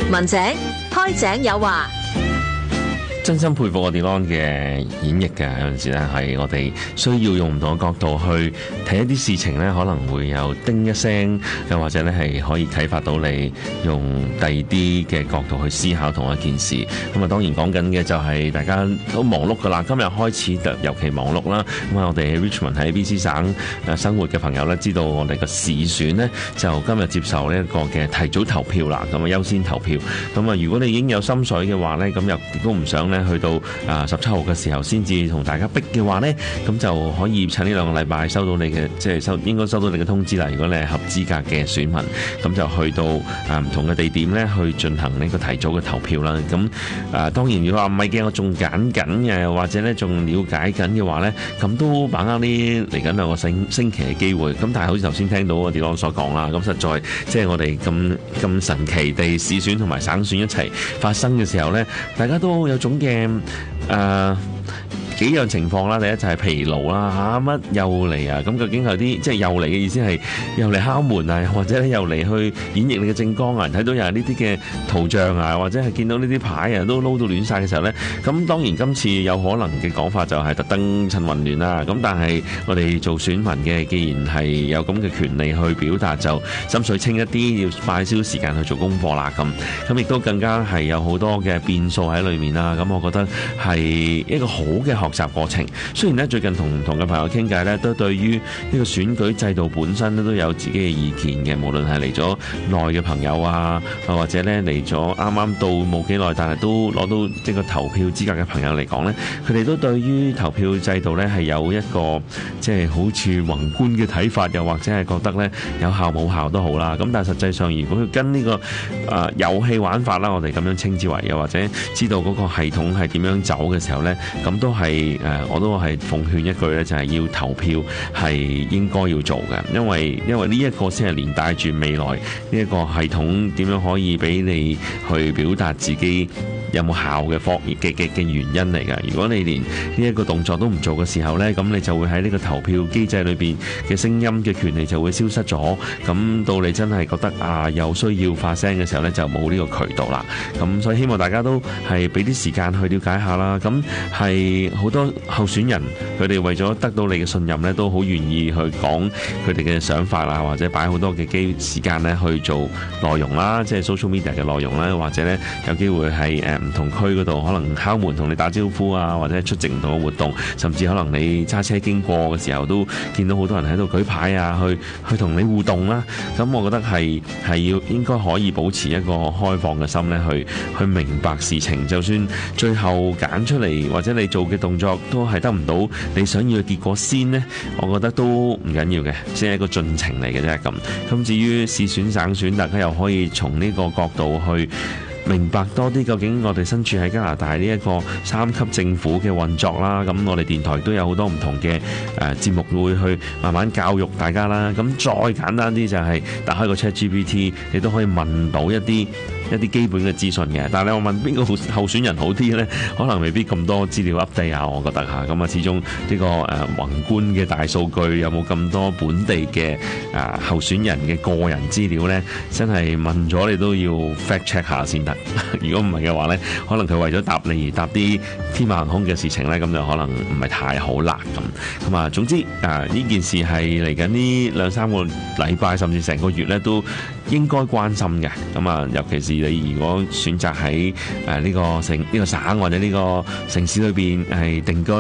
文井開井有話。 真心佩服我哋Delon嘅演繹嘅，有陣時咧係我哋需要用唔同嘅角度去睇一啲事情咧，可能會有叮一聲，又或者咧係可以啟發到你用第二啲嘅角度去思考同一件事。咁啊，當然講緊嘅就係大家都忙碌噶啦，今日開始就尤其忙碌啦。咁啊，我哋喺 Richmond 喺 BC 省生活嘅朋友咧，知道我哋嘅市選呢，就今日接受呢一個嘅提早投票啦，咁啊優先投票。咁啊，如果你已經有心水嘅話咧，咁又亦都唔想咧去到17號嘅時候先至同大家逼嘅話呢，咁就可以趁呢兩個禮拜收到你嘅，即係應該收到你嘅通知啦。如果你係合資格嘅選民，咁就去到唔同嘅地點呢去進行呢個提早嘅投票啦。咁當然如果話唔係嘅，我仲揀緊嘅，或者呢仲了解緊嘅話呢，咁都把握呢嚟緊兩個星期嘅機會。咁但係好似頭先聽到我哋Delon所講啦，咁實在即係我哋咁神奇地市選同埋省選一齊發生嘅時候呢，大家都有種嘅幾樣情況啦。第一就係疲勞啦，乜又嚟啊？咁究竟有啲即係又嚟嘅意思係又嚟敲門啊，或者又嚟去演繹你嘅政綱啊？睇到又係呢啲嘅圖像啊，或者係見到呢啲牌啊都撈到亂晒嘅時候呢，咁當然今次有可能嘅講法就係特登趁混亂啦。咁但係我哋做選民嘅，既然係有咁嘅權利去表達，就心水清一啲，要快少時間去做功課啦。咁亦都更加係有好多嘅變數喺裏面啦。咁我覺得係一個好嘅學習過程。雖然咧最近同唔同嘅朋友傾偈咧，都對於呢個選舉制度本身咧都有自己嘅意見嘅。無論係嚟咗耐嘅朋友啊，或者咧嚟咗啱啱到冇幾耐，但係都攞到即係個投票資格嘅朋友嚟講咧，佢哋都對於投票制度咧係有一個即係好似宏觀嘅睇法，又或者係覺得咧有效冇效都好啦。咁但係實際上，如果佢跟呢個遊戲玩法啦，我哋咁樣稱之為，又或者知道嗰個系統係點樣走嘅時候咧，咁都係我都係奉勸一句咧，就係要投票係應該要做嘅，因為呢一個先係連帶住未來呢一個系統點樣可以俾你去表達自己有冇效嘅原因嚟㗎。如果你連呢一個動作都唔做嘅時候呢，咁你就會喺呢個投票機制裏邊嘅聲音嘅權利就會消失咗。咁到你真係覺得有需要發聲嘅時候呢，就冇呢個渠道啦。咁所以希望大家都係俾啲時間去了解下啦。咁係好多候選人佢哋為咗得到你嘅信任呢，都好願意去講佢哋嘅想法啊，或者擺好多嘅時間呢去做內容啦，即係 social media 嘅內容啦，或者呢有機會係唔同區嗰度可能敲門同你打招呼啊，或者出席唔同嘅活動，甚至可能你揸車經過嘅時候都見到好多人喺度舉牌啊，去同你互動啦。咁我覺得係應該可以保持一個開放嘅心咧，去明白事情。就算最後揀出嚟或者你做嘅動作都係得唔到你想要嘅結果先呢，我覺得都唔緊要嘅，即係一個進程嚟嘅啫。咁至於市選省選，大家又可以從呢個角度去明白多啲究竟我哋身處喺加拿大呢一個3級政府嘅運作啦。咁我哋電台都有好多唔同嘅節目會去慢慢教育大家啦。咁再簡單啲就係打開個 ChatGPT， 你都可以問到一啲基本嘅資訊嘅。但係你話問邊個候選人好啲呢？可能未必咁多資料 update 啊，我覺得嚇。咁始終呢個宏觀嘅大數據有冇咁多本地嘅候選人嘅個人資料呢？真係問咗你都要 fact check 下先得。如果唔係嘅話呢，可能佢為咗答你而答啲天馬行空嘅事情呢，咁就可能唔係太好啦。咁總之呢件事係嚟緊呢2-3個禮拜，甚至成個月呢，都應該關心嘅。咁尤其是你如果選擇喺呢個省或者呢個城市裏邊係定居。